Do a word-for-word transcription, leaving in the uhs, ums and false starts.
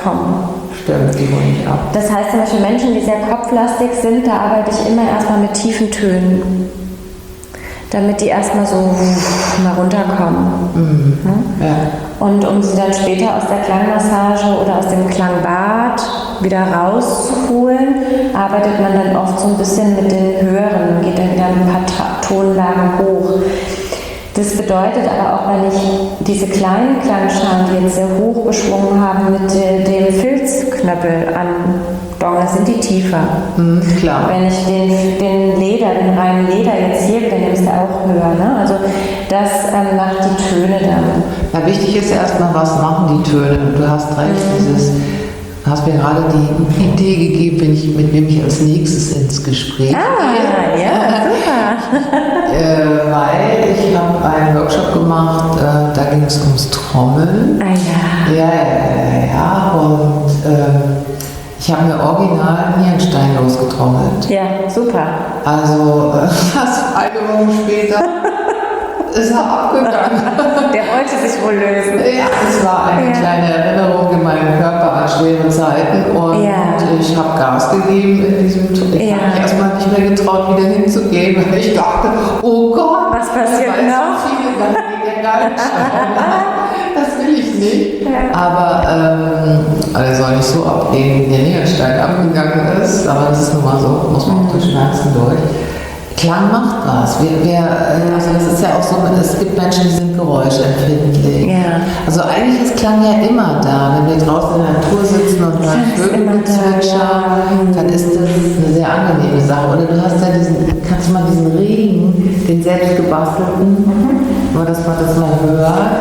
kommen. Stimmt, die hole ich ab. Das heißt zum Beispiel Menschen, die sehr kopflastig sind, da arbeite ich immer erstmal mit tiefen Tönen, damit die erstmal so mal runterkommen. Mhm. Ja? Ja. Und um sie dann später aus der Klangmassage oder aus dem Klangbad wieder rauszuholen, arbeitet man dann oft so ein bisschen mit den höheren, geht dann wieder ein paar Ta- Tonlagen hoch. Das bedeutet aber auch, wenn ich diese kleinen Klangschalen, die jetzt sehr hoch geschwungen haben, mit äh, dem Filzknöppel andonge, sind die tiefer. Mhm, klar. Wenn ich den, den Leder, den reinen Leder jetzt hier wieder nehme, ist der auch höher. Ne? Also das ähm, macht die Töne dann. Ja, wichtig ist erstmal, was machen die Töne? Und du hast recht, dieses, du hast mir gerade die Idee gegeben, wenn ich, mit wem ich als nächstes ins Gespräch Ah, gehe. ja, super. äh, weil ich habe einen Workshop gemacht, äh, da ging es ums Trommeln. Ah ja. Ja, ja, ja, ja. Und ähm, ich habe mir original Nierenstein losgetrommelt. Ja, super. Also äh, fast eine Woche später ist er abgegangen. Der wollte sich wohl lösen. Ja, es war eine Ja. kleine Erinnerung in meinem Körper an schwere Zeiten und Ja. ich habe Gas gegeben in diesem Tour. Ich Ja. habe mich erstmal nicht mehr getraut, wieder hinzugehen, weil ich dachte, oh Gott, Was passiert wer weiß, noch? wie viele dann gegen gar nicht schauen. Das will ich nicht. Ja. Aber ähm, also soll nicht so abgehen, wie der Nierenstein abgegangen ist, aber das ist nun mal so, muss man auch durch Schmerzen durch. Klang macht was. Wir, wir, also das ist ja auch so, es gibt Menschen, die sind geräuschempfindlich. Ja. Also eigentlich ist Klang ja immer da. Wenn wir draußen in der Natur sitzen und hören Klang ist Vögel immer da, zwitschern, dann ist das eine sehr angenehme Sache. Oder du hast ja diesen, kannst du mal diesen Regen, den selbst gebastelten, nur dass man das mal hört.